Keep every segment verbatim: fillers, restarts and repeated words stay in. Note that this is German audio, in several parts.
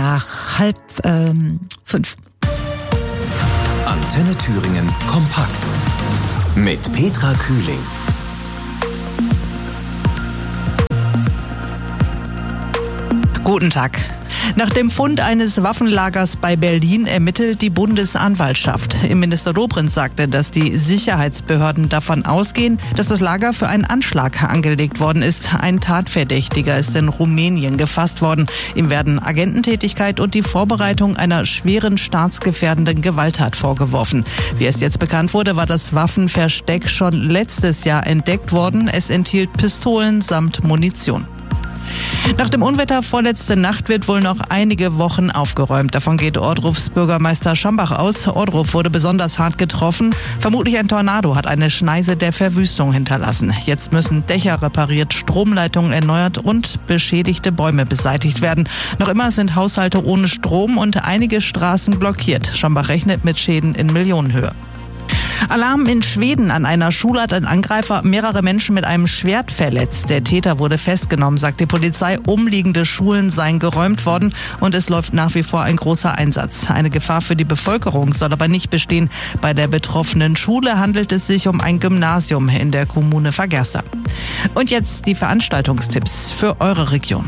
nach halb ähm, fünf. Antenne Thüringen kompakt mit Petra Kühling. Guten Tag. Nach dem Fund eines Waffenlagers bei Berlin ermittelt die Bundesanwaltschaft. Innenminister Dobrindt sagte, dass die Sicherheitsbehörden davon ausgehen, dass das Lager für einen Anschlag angelegt worden ist. Ein Tatverdächtiger ist in Rumänien gefasst worden. Ihm werden Agententätigkeit und die Vorbereitung einer schweren staatsgefährdenden Gewalttat vorgeworfen. Wie es jetzt bekannt wurde, war das Waffenversteck schon letztes Jahr entdeckt worden. Es enthielt Pistolen samt Munition. Nach dem Unwetter vorletzte Nacht wird wohl noch einige Wochen aufgeräumt. Davon geht Ohrdrufs Bürgermeister Schambach aus. Ohrdruf wurde besonders hart getroffen. Vermutlich ein Tornado hat eine Schneise der Verwüstung hinterlassen. Jetzt müssen Dächer repariert, Stromleitungen erneuert und beschädigte Bäume beseitigt werden. Noch immer sind Haushalte ohne Strom und einige Straßen blockiert. Schambach rechnet mit Schäden in Millionenhöhe. Alarm in Schweden. An einer Schule hat ein Angreifer mehrere Menschen mit einem Schwert verletzt. Der Täter wurde festgenommen, sagt die Polizei. Umliegende Schulen seien geräumt worden und es läuft nach wie vor ein großer Einsatz. Eine Gefahr für die Bevölkerung soll aber nicht bestehen. Bei der betroffenen Schule handelt es sich um ein Gymnasium in der Kommune Fagersta. Und jetzt die Veranstaltungstipps für eure Region.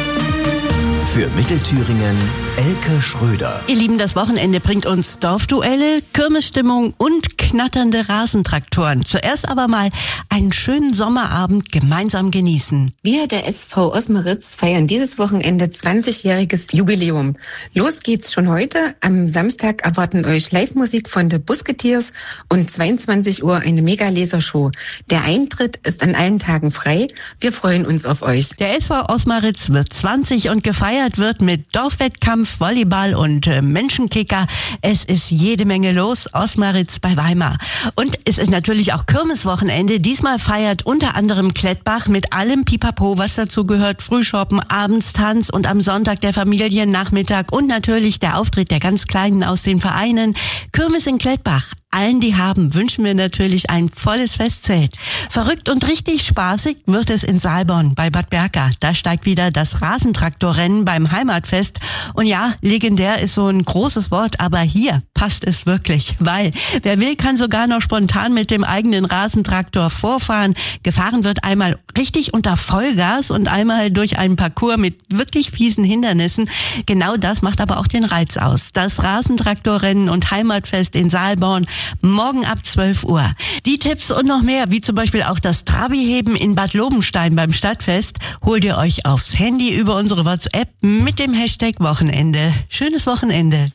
Für Mittelthüringen Elke Schröder. Ihr Lieben, das Wochenende bringt uns Dorfduelle, Kirmesstimmung und knatternde Rasentraktoren. Zuerst aber mal einen schönen Sommerabend gemeinsam genießen. Wir, der S V Osmeritz, feiern dieses Wochenende zwanzigjähriges Jubiläum. Los geht's schon heute. Am Samstag erwarten euch Live-Musik von The Busketiers und zweiundzwanzig Uhr eine Mega-Lasershow. Der Eintritt ist an allen Tagen frei. Wir freuen uns auf euch. Der S V Osmeritz wird zwanzig und gefeiert wird mit Dorfwettkampf, Volleyball und äh, Menschenkicker. Es ist jede Menge los. Osmeritz bei Weimar. Und es ist natürlich auch Kirmeswochenende. Diesmal feiert unter anderem Klettbach mit allem Pipapo, was dazu gehört. Frühschoppen, Abendstanz und am Sonntag der Familiennachmittag und natürlich der Auftritt der ganz Kleinen aus den Vereinen. Kirmes in Klettbach. Allen, die haben, wünschen wir natürlich ein volles Festzelt. Verrückt und richtig spaßig wird es in Saalborn bei Bad Berka. Da steigt wieder das Rasentraktorrennen beim Heimatfest. Und ja, legendär ist so ein großes Wort, aber hier passt es wirklich. Weil wer will, kann sogar noch spontan mit dem eigenen Rasentraktor vorfahren. Gefahren wird einmal richtig unter Vollgas und einmal durch einen Parcours mit wirklich fiesen Hindernissen. Genau das macht aber auch den Reiz aus. Das Rasentraktorrennen und Heimatfest in Saalborn. Morgen ab zwölf Uhr. Die Tipps und noch mehr, wie zum Beispiel auch das Trabi-Heben in Bad Lobenstein beim Stadtfest, holt ihr euch aufs Handy über unsere WhatsApp mit dem Hashtag Wochenende. Schönes Wochenende.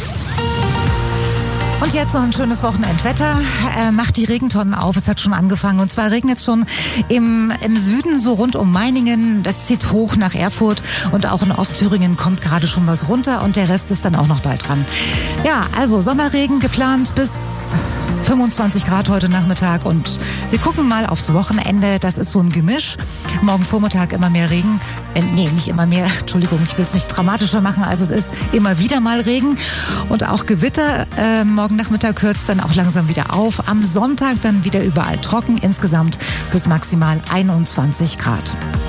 Und jetzt noch ein schönes Wochenendwetter. Äh, macht die Regentonnen auf. Es hat schon angefangen. Und zwar regnet es schon im, im Süden, so rund um Meiningen. Das zieht hoch nach Erfurt. Und auch in Ostthüringen kommt gerade schon was runter. Und der Rest ist dann auch noch bald dran. Ja, also Sommerregen geplant bis fünfundzwanzig Grad heute Nachmittag. Und wir gucken mal aufs Wochenende. Das ist so ein Gemisch. Morgen Vormittag immer mehr Regen. Äh, nee, nicht immer mehr. Entschuldigung, ich will es nicht dramatischer machen, als es ist. Immer wieder mal Regen. Und auch Gewitter. Äh, morgen Nachmittag hört es dann auch langsam wieder auf. Am Sonntag dann wieder überall trocken. Insgesamt bis maximal einundzwanzig Grad.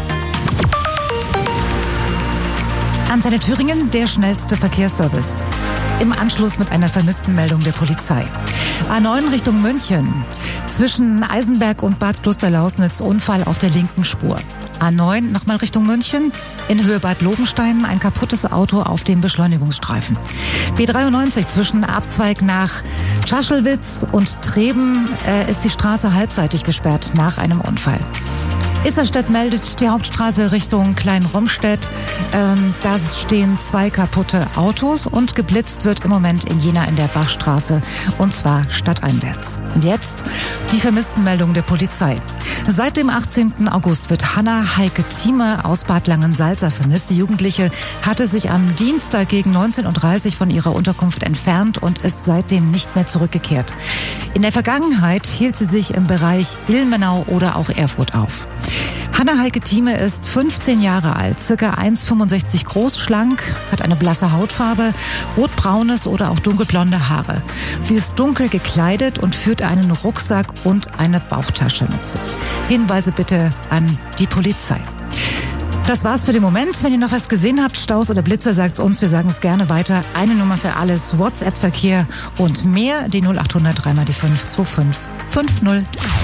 Antenne Thüringen, der schnellste Verkehrsservice. Im Anschluss mit einer Vermisstenmeldung der Polizei. A neun Richtung München. Zwischen Eisenberg und Bad Klosterlausnitz Unfall auf der linken Spur. A neun nochmal Richtung München. In Höhe Bad Lobenstein ein kaputtes Auto auf dem Beschleunigungsstreifen. B dreiundneunzig zwischen Abzweig nach Tschaschelwitz und Treben äh, ist die Straße halbseitig gesperrt nach einem Unfall. Isserstedt meldet die Hauptstraße Richtung Klein-Romstedt. Ähm, da stehen zwei kaputte Autos und geblitzt wird im Moment in Jena in der Bachstraße und zwar stadteinwärts. Und jetzt die Vermisstenmeldung der Polizei. Seit dem achtzehnten August wird Hanna Heike Thieme aus Bad Langensalza vermisst. Die Jugendliche hatte sich am Dienstag gegen neunzehn Uhr dreißig von ihrer Unterkunft entfernt und ist seitdem nicht mehr zurückgekehrt. In der Vergangenheit hielt sie sich im Bereich Ilmenau oder auch Erfurt auf. Hanna Heike Thieme ist fünfzehn Jahre alt, circa eins Komma fünfundsechzig groß, schlank, hat eine blasse Hautfarbe, rotbraunes oder auch dunkelblonde Haare. Sie ist dunkel gekleidet und führt einen Rucksack und eine Bauchtasche mit sich. Hinweise bitte an die Polizei. Das war's für den Moment. Wenn ihr noch was gesehen habt, Staus oder Blitzer, sagt's uns. Wir sagen es gerne weiter. Eine Nummer für alles, WhatsApp-Verkehr und mehr, die null achthundert drei mal die fünf zwei fünf fünf null.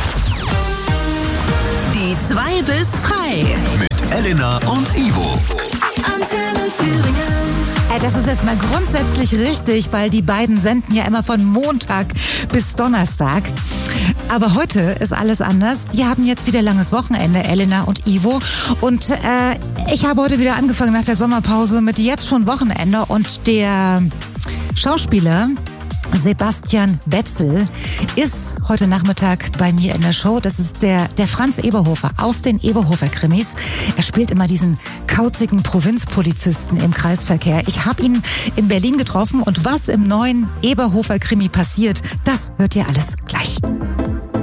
Die zwei bis frei. Mit Elena und Ivo. Antenne Thüringen. Das ist erstmal grundsätzlich richtig, weil die beiden senden ja immer von Montag bis Donnerstag. Aber heute ist alles anders. Die haben jetzt wieder langes Wochenende, Elena und Ivo. Und äh, ich habe heute wieder angefangen nach der Sommerpause mit jetzt schon Wochenende. Und der Schauspieler Sebastian Betzel ist heute Nachmittag bei mir in der Show. Das ist der, der Franz Eberhofer aus den Eberhofer-Krimis. Er spielt immer diesen kauzigen Provinzpolizisten im Kreisverkehr. Ich habe ihn in Berlin getroffen und was im neuen Eberhofer-Krimi passiert, das hört ihr alles gleich.